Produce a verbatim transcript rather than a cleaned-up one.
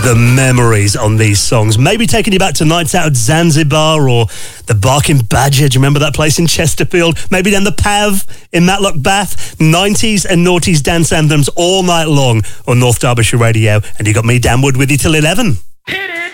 the memories on these songs. Maybe taking you back to nights out at Zanzibar or the Barking Badger. Do you remember that place in Chesterfield? Maybe then the Pav in Matlock Bath. nineties and noughties dance anthems all night long on North Derbyshire Radio. And you got me, Dan Wood, with you till eleven. Hit it!